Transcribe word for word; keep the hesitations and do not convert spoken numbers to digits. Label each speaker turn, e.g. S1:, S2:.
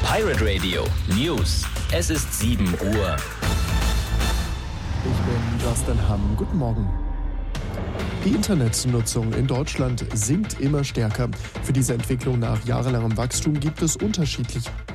S1: Pirate Radio News. Es ist sieben Uhr.
S2: Ich bin Justin Hamm. Guten Morgen. Die Internetnutzung in Deutschland sinkt immer stärker. Für diese Entwicklung nach jahrelangem Wachstum gibt es unterschiedliche